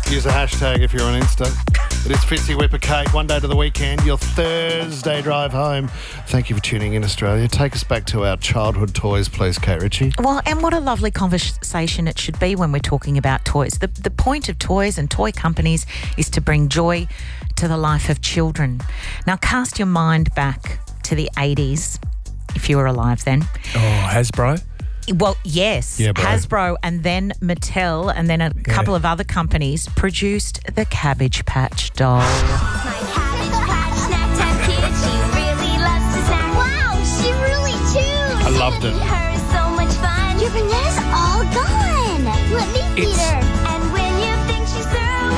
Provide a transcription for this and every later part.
Use a hashtag if you're on Insta. It is Fitzy Whipper Kate, one day to the weekend, your Thursday drive home. Thank you for tuning in, Australia. Take us back to our childhood toys, please, Kate Ritchie. Well, and what a lovely conversation it should be when we're talking about toys. The point of toys and toy companies is to bring joy to the life of children. Now, cast your mind back to the 80s, if you were alive then. Oh, Hasbro? Well, yes, Yeah, bro. Hasbro and then Mattel and then a couple of other companies produced the Cabbage Patch doll. My Cabbage Patch snack time kid, she really loves to snack. Wow, she really too. I loved it. Her is so much fun. Your bananas all gone. Let me feed It's- her. And when you think she's through,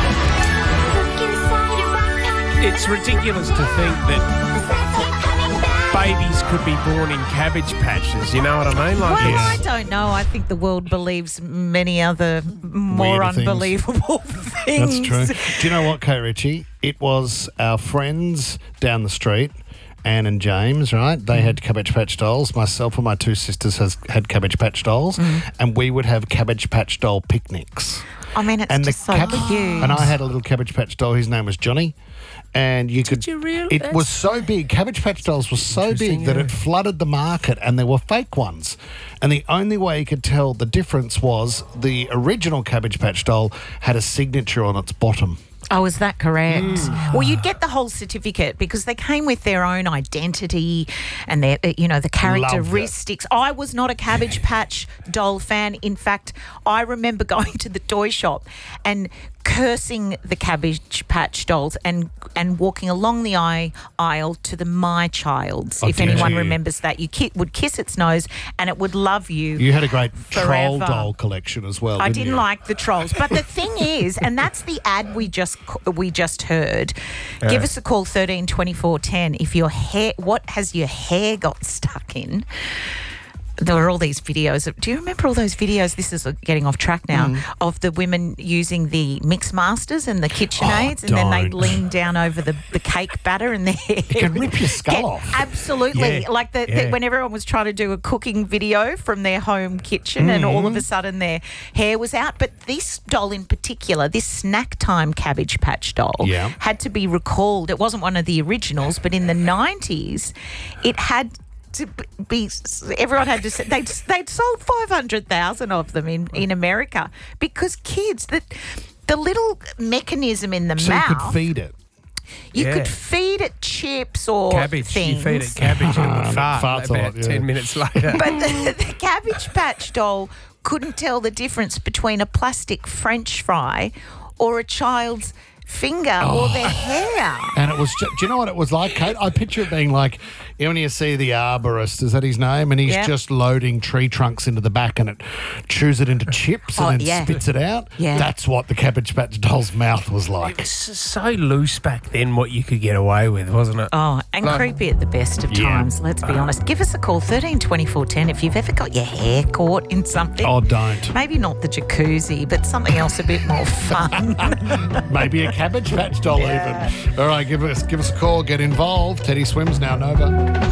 look inside her backpack. It's ridiculous to think that The snacks keep coming back. babies could be born in Cabbage Patches. You know what I mean? Like, Well, it's- I don't know. I think the world believes many other more Weirder things. unbelievable things. That's true. Do you know what, Kate Ritchie? It was our friends down the street, Anne and James, right? They had Cabbage Patch dolls. Myself and my two sisters had Cabbage Patch dolls, and we would have Cabbage Patch doll picnics. I mean, it's And just so cute. And I had a little Cabbage Patch doll. His name was Johnny. And you could. you really? It was so big. Cabbage Patch dolls were so big that it flooded the market, and there were fake ones. And the only way you could tell the difference was the original Cabbage Patch doll had a signature on its bottom. Oh, is that correct? Well, you'd get the whole certificate because they came with their own identity and their, the characteristics. I was not a Cabbage Patch doll fan. In fact, I remember going to the toy shop and cursing the Cabbage Patch dolls and walking along the aisle to the My Childs. Oh, if did anyone you? remembers that, you would kiss its nose and it would love you. You had a great troll Forever. doll collection as well. I didn't didn't you? like the trolls, but the thing is, and that's the ad we just heard. Give us a call 13 24 10 if your hair. What has your hair got stuck in? There were all these videos. Do you remember all those videos? This is getting off track now. Of the women using the Mix Masters and the KitchenAids, and then they don't. lean down over the cake batter and their hair. It can rip your skull off. Absolutely. Yeah, Like when everyone was trying to do a cooking video from their home kitchen and all of a sudden their hair was out. But this doll in particular, this Snack Time Cabbage Patch doll, Yeah. had to be recalled. It wasn't one of the originals, but in the 90s, it had to be, everyone had to say, they'd sold 500,000 of them in America because kids, the little mechanism in the So mouth. you could feed it. You Yeah. could feed it chips or cabbage. things. You feed it cabbage and it would fart farts a about lot, yeah. 10 minutes later. But the Cabbage Patch doll couldn't tell the difference between a plastic French fry or a child's finger or their hair. And it was, do you know what it was like, Kate? I picture it being like, when you see the arborist, is that his name? And he's Yeah. just loading tree trunks into the back and it chews it into chips and then spits it out. Yeah. That's what the Cabbage Patch doll's mouth was like. It's so loose back then what you could get away with, wasn't it? Oh, and Like- creepy at the best of Yeah. times, let's be honest. Give us a call, 13 24 10, if you've ever got your hair caught in something. Oh, don't. Maybe not the jacuzzi, but something else a bit more fun. Maybe a Cabbage Patch doll even. All right, give us a call, get involved. Teddy Swims now, Nova.